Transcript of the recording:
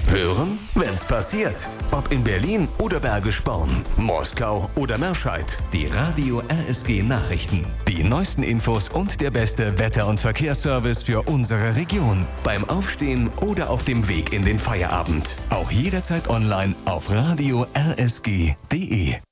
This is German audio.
Hören, wenn's passiert. Ob in Berlin oder Bergisch Born, Moskau oder Merscheid. Die Radio RSG Nachrichten. Die neuesten Infos und der beste Wetter- und Verkehrsservice für unsere Region. Beim Aufstehen oder auf dem Weg in den Feierabend. Auch jederzeit online auf radio rsg.de.